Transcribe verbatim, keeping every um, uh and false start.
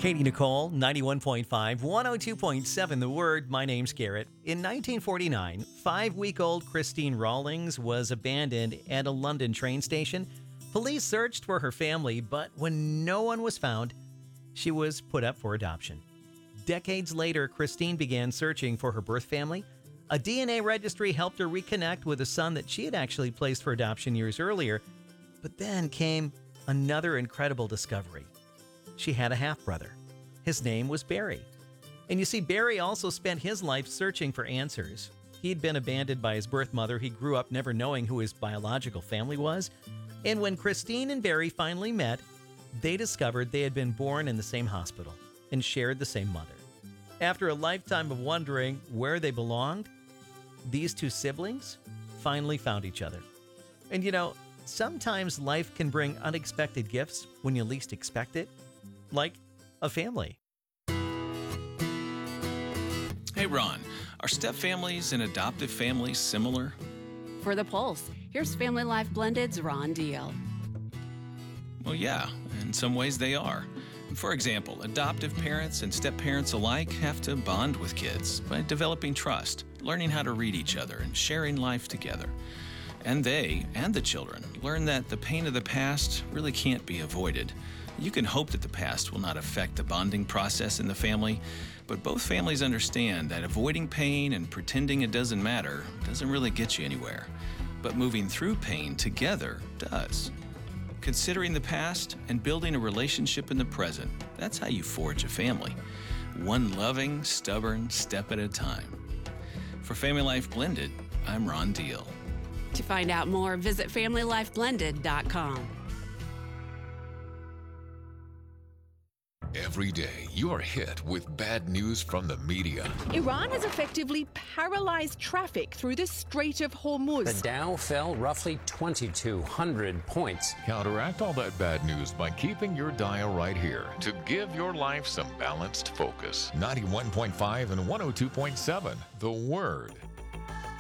Katie Nicole, ninety-one point five, one oh two point seven The Word. My name's Garrett. In nineteen forty-nine, five-week-old Christine Rawlings was abandoned at a London train station. Police searched for her family, but when no one was found, she was put up for adoption. Decades later, Christine began searching for her birth family. A D N A registry helped her reconnect with a son that she had actually placed for adoption years earlier. But then came another incredible discovery. She had a half-brother. His name was Barry. And you see, Barry also spent his life searching for answers. He'd been abandoned by his birth mother. He grew up never knowing who his biological family was. And when Christine and Barry finally met, they discovered they had been born in the same hospital and shared the same mother. After a lifetime of wondering where they belonged, these two siblings finally found each other. And you know, sometimes life can bring unexpected gifts when you least expect it, like a family. Hey, Ron, are step families and adoptive families similar? For the Pulse, here's Family Life Blended's Ron Deal. Well, yeah, in some ways they are. For example, adoptive parents and step parents alike have to bond with kids by developing trust, learning how to read each other, and sharing life together. And they, and the children, learn that the pain of the past really can't be avoided. You can hope that the past will not affect the bonding process in the family, but both families understand that avoiding pain and pretending it doesn't matter doesn't really get you anywhere. But moving through pain together does. Considering the past and building a relationship in the present, that's how you forge a family. One loving, stubborn step at a time. For Family Life Blended, I'm Ron Deal. To find out more, visit family life blended dot com. Every day, you are hit with bad news from the media. Iran has effectively paralyzed traffic through the Strait of Hormuz. The Dow fell roughly twenty-two hundred points. Counteract all that bad news by keeping your dial right here to give your life some balanced focus. ninety-one point five and one oh two point seven, The Word.